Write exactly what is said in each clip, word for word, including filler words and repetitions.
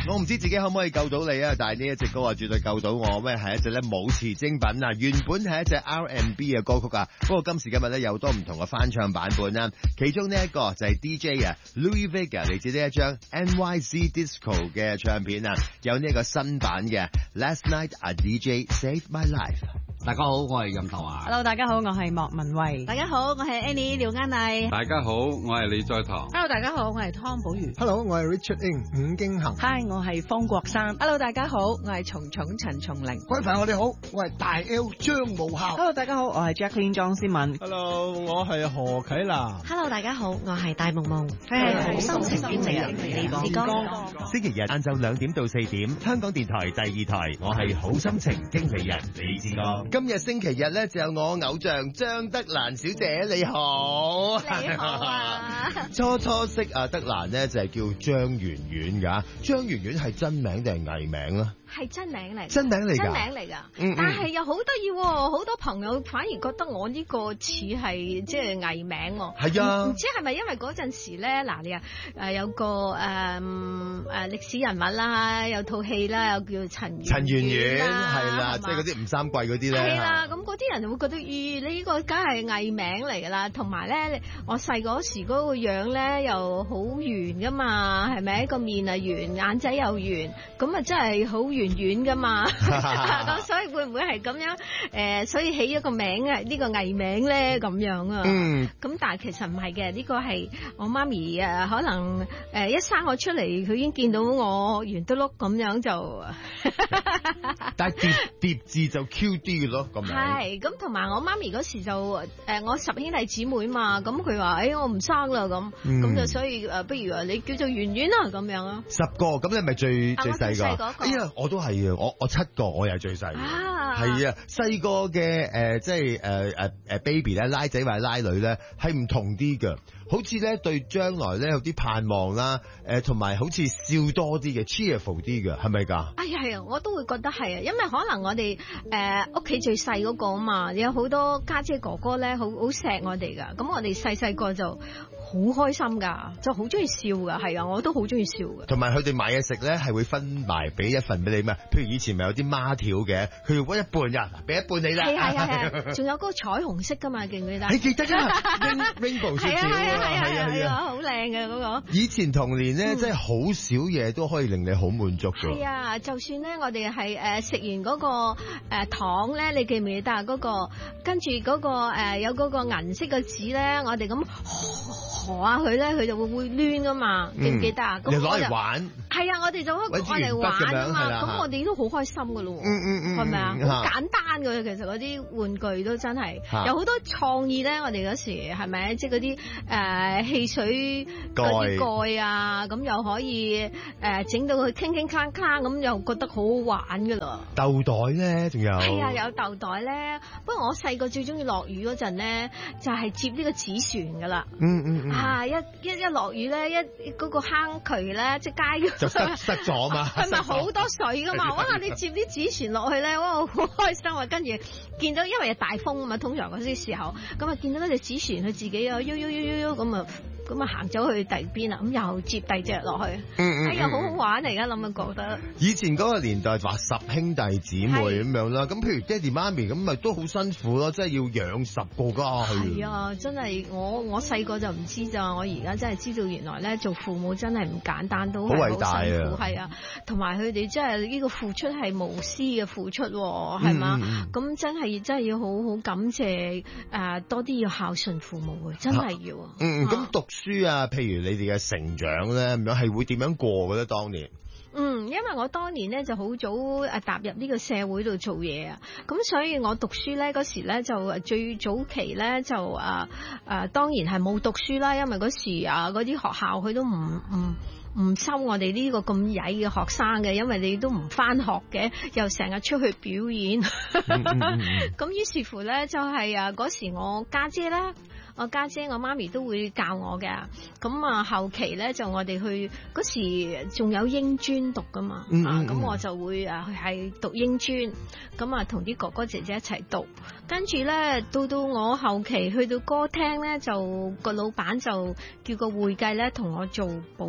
我唔知自己可唔可以救到你啊，但係呢一隻歌啊絕對救到我，咩係一隻咧舞池精品啊，原本係一隻 R and B 嘅歌曲啊，不過今時今日咧有好多唔同嘅翻唱版本啦，其中呢一個就係 D J 啊 Louis Vega 嚟自呢一張 N Y C Disco 嘅唱片啊，有呢一個新版嘅 Last Night a D J Saved My Life。 大家好，我係任頭啊。 Hello， 大家好，我係莫文蔚。 大家好，我係 Annie 廖嘉麗。 大家好，我係李在堂。 Hello， 大家好，我係湯寶如。 Hello， 我係 Richard Ng 伍京衡。 Hi， 我係方國珊。 Hello， 大家好，我係蟲蟲陳松伶。 各位朋友我哋好，我係大 L 張無孝。 Hello， 大家好，我係 Jacqueline 莊思敏。 Hello， 我係何啟南。 Hello， 大家好，我係大夢夢。佢係好心情經理人李志剛。 星期日晏晝兩點到四點，香港電台第二台，我係好心情經理人李志剛。今日星期日咧就有我偶像張德蘭小姐，你好。 你好啊。 初初識啊德蘭呢就係叫張圓圓㗎，張圓圓係真名定係藝名啊？ 係真名嚟， 真名嚟㗎， 真名嚟㗎。嗯嗯，但係又好得意喎，好多朋友反而覺得我呢個似係即係藝名喎。 係啊， 唔知係咪因為嗰陣時咧，嗱你啊誒有個誒誒歷史人物啦，有套戲啦，又叫陳陳圓圓係啦，即係嗰啲吳三桂嗰啲咧。 係啦，咁嗰啲人就會覺得，咦，你呢個梗係藝名嚟㗎啦。同埋咧，我細嗰時嗰個樣咧又好圓㗎嘛，係咪？個面啊圓，眼仔又圓，咁啊真係好圓軟㗎嘛。咁所以會唔會係咁樣？誒、呃，所以起咗個名啊，呢個藝名咧咁樣啊。嗯。咁但係其實唔係嘅，呢、這個係我媽咪啊，可能誒一生我出嚟，佢已經見到我圓嘟碌咁樣就。 但係疊疊字就 Q 啲嘅咯，咁樣。 係，咁同埋我媽咪嗰時就誒、呃，我十兄弟姊妹嘛，咁佢話誒我唔生啦咁，咁、嗯、就所以誒、呃，不如啊你叫做圓圓啦咁樣咯。 十個，咁你咪最、啊、最細個？ 哎呀，我都係啊，我我七個，我又係最細嘅。啊，係啊，細個嘅誒，即係誒誒誒 baby 咧，拉仔或者拉女咧，係唔同啲嘅。好似咧對將來咧有啲盼望啦，誒同埋好似笑多啲嘅 cheerful 啲嘅，係咪㗎？ 哎呀係啊，我都會覺得係啊，因為可能我哋誒屋企最細嗰個啊嘛，有好多家姐哥哥咧，好好錫我哋㗎，咁我哋細細個就好開心㗎，就好中意笑㗎，係啊，我都好中意笑㗎。同埋佢哋買嘢食咧係會分埋俾一份俾你咩？譬如以前咪有啲孖條嘅，佢要搵一半㗎，俾一半你啦。係係係，仲有嗰個彩虹色㗎嘛，記唔記得？你記得啊，rainbow 少少啊，係啊係啊，好靚嘅嗰個。以前童年咧，真係好少嘢都可以令你好滿足㗎。係啊，就算咧我哋係誒食完嗰個誒糖咧，你記唔記得啊？嗰個跟住嗰個誒有嗰個銀色嘅紙咧，我哋咁。河下佢咧，佢就會會攣噶嘛，記唔記得啊？咁你攞嚟玩？係啊，我哋就可以攞嚟玩啊嘛。咁我哋都好開心噶咯。嗯嗯嗯，係咪啊？好簡單噶，其實嗰啲玩具都真係有好多創意咧。我哋嗰時係咪？即係嗰啲誒汽水嗰啲蓋啊，咁又可以誒整到佢傾傾鏗鏗咁，又覺得好好玩噶啦。豆袋咧，仲有係啊，有豆袋咧。不過我細個最中意落雨嗰陣咧，就係接呢個紙船噶啦。嗯嗯。啊！一一一落雨咧，一嗰、嗰個坑渠咧，即係街就塞塞咗嘛，係咪好多水噶嘛？哇！你接啲紙船落去咧，哇！好開心啊！跟住見到，因為係大風啊嘛，通常嗰啲時候，咁啊見到嗰隻紙船佢自己啊，悠悠悠悠悠咁啊。咁啊行走去第二邊啦，咁又接第二隻落去，嗯嗯，哎呀好好玩嚟，而家諗啊覺得。以前嗰個年代話十兄弟姊妹咁樣啦，咁譬如爹哋媽咪咁咪都好辛苦咯，即係要養十個家去。係啊，真係我我細個就唔知咋，我而家真係知道原來咧做父母真係唔簡單，都好偉大啊，係啊，同埋佢哋真係呢個付出係無私嘅付出，係嘛？咁、嗯、真係真係要好好感謝誒、呃，多啲要孝順父母啊，真係要。嗯，咁讀書啊，譬如你哋嘅成長咧，咁樣係會點樣過嘅咧？當年，嗯，因為我當年咧就好早誒踏入呢個社會度做嘢啊，咁所以我讀書咧嗰時咧就最早期咧就誒誒、啊啊，當然係冇讀書啦，因為嗰時啊嗰啲學校佢都唔唔。唔收我哋呢個咁曳嘅學生嘅，因為你都唔返學嘅，又成日出去表演。咁於是乎咧，就係啊嗰時我家姐啦，我家姐我媽咪都會教我嘅。咁啊後期咧就我哋去嗰時仲有英專讀噶嘛，嗯嗯嗯啊咁我就會啊係讀英專，咁啊同啲哥哥姐姐一齊讀。跟住咧到到我後期去到歌廳咧，就個老闆就叫個會計咧同我做補習。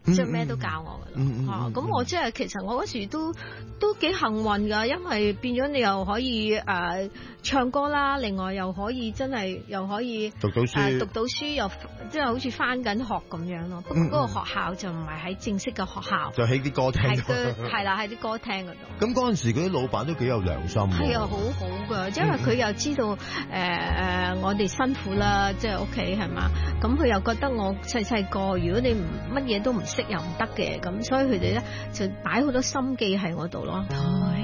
即係咩都教我噶啦。咁、嗯嗯啊、我即係其實我嗰時都都幾幸運㗎，因為變咗你又可以誒、呃、唱歌啦，另外又可以真係又可以讀到書，呃、 讀到書又即係好似翻緊學咁樣咯。不過嗰個學校就唔係喺正式嘅學校， 就喺啲歌廳度。 係啦，喺啲歌廳嗰度。 咁嗰陣時嗰啲老闆都幾有良心喎。 係啊，好好㗎，因為佢又知道誒誒、呃、我哋辛苦啦，即係屋企係嘛。咁佢又覺得我細細個，如果你唔乜嘢都唔識又唔得嘅，咁所以佢哋咧就擺好多心機喺我度咯。